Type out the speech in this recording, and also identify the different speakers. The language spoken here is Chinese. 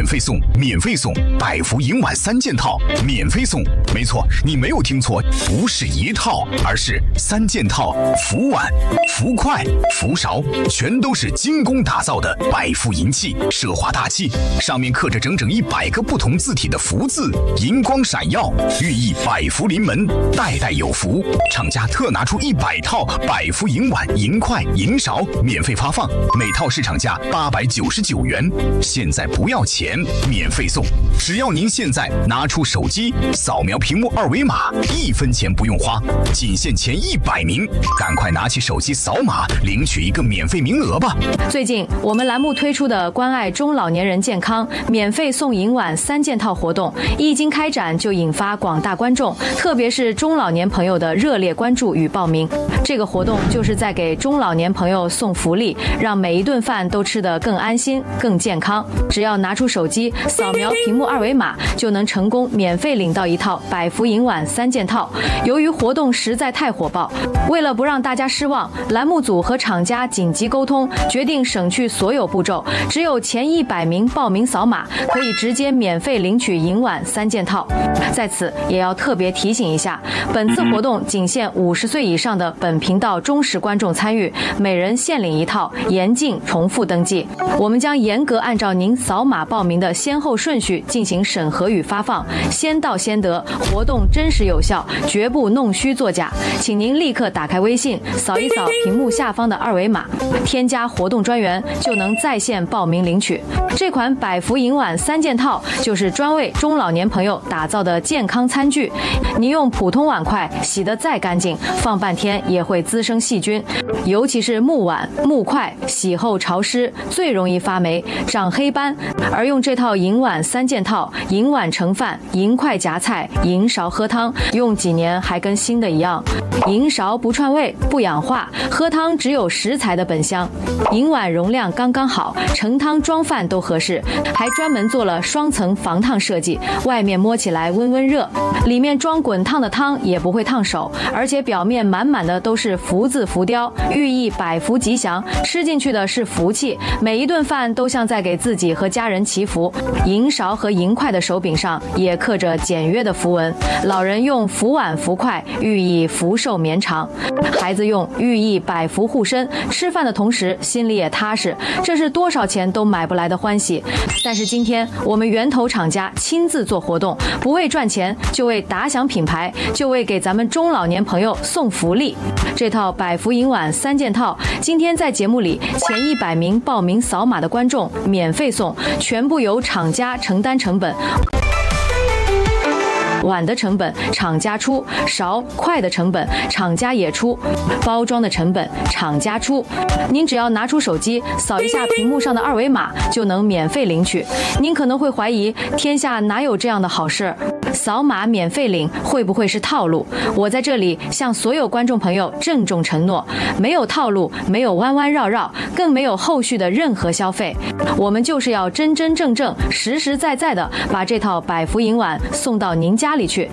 Speaker 1: 免费送，免费送百福银碗3件套，免费送。没错，你没有听错，不是一套，而是3件套，福碗、福筷、福勺，全都是精工打造的百福银器，奢华大气，上面刻着整整100个不同字体的福字，银光闪耀，寓意百福临门，代代有福。厂家特拿出100套百福银碗、银筷、银勺免费发放，每套市场价899元，现在不要钱，免费送。只要您现在拿出手机扫描屏幕2维码，1分钱不用花，仅限前100名，赶快拿起手机扫码领取一个免费名额吧。
Speaker 2: 最近我们栏目推出的关爱中老年人健康免费送银碗3件套活动一经开展，就引发广大观众，特别是中老年朋友的热烈关注与报名。这个活动就是在给中老年朋友送福利，让每一顿饭都吃得更安心、更健康。只要拿出手机扫描屏幕2维码，就能成功免费领到一套百福银碗3件套。由于活动实在太火爆，为了不让大家失望，栏目组和厂家紧急沟通，决定省去所有步骤，只有前100名报名扫码，可以直接免费领取银碗3件套。在此也要特别提醒一下，本次活动仅限50岁以上的本频道忠实观众参与，每人限领1套，严禁重复登记。我们将严格按照您扫码报名的先后顺序进行审核与发放，先到先得，活动真实有效，绝不弄虚作假。请您立刻打开微信，扫一扫屏幕下方的2维码，添加活动专员，就能在线报名领取。这款百福银碗3件套就是专为中老年朋友打造的健康餐具。您用普通碗筷洗得再干净，放半天也会滋生细菌，尤其是木碗、木筷，洗后潮湿，最容易发霉、长黑斑。而用这套银碗3件套，银碗盛饭，银筷夹菜，银勺喝汤，用几年还跟新的一样。银勺不串味、不氧化，喝汤只有食材的本香。银碗容量刚刚好，盛汤装饭都合适，还专门做了双层防烫设计，外面摸起来温温热，里面装滚烫的汤也不会烫手，而且表面满满的都是福字浮雕，寓意百福吉祥，吃进去的是福气，每一顿饭都像在给自己和家人祈福。银勺和银筷的手柄上也刻着简约的符文，老人用福碗福筷，寓意福寿绵长；孩子用寓意百福护身，吃饭的同时心里也踏实，这是多少钱都买不来的欢喜。但是今天我们源头厂家亲自做活动，不为赚钱，就为打响品牌，就为给咱们中老年朋友送福利。这套百福银碗3件套，今天在节目里前100名报名扫码的观众免费送，全部由厂家承担成本。碗的成本厂家出，勺筷的成本厂家也出，包装的成本厂家出。您只要拿出手机扫一下屏幕上的2维码，就能免费领取。您可能会怀疑，天下哪有这样的好事？扫码免费领会不会是套路？我在这里向所有观众朋友郑重承诺，没有套路，没有弯弯绕绕，更没有后续的任何消费。我们就是要真真正正、实实在在的把这套百福银碗送到您家里去。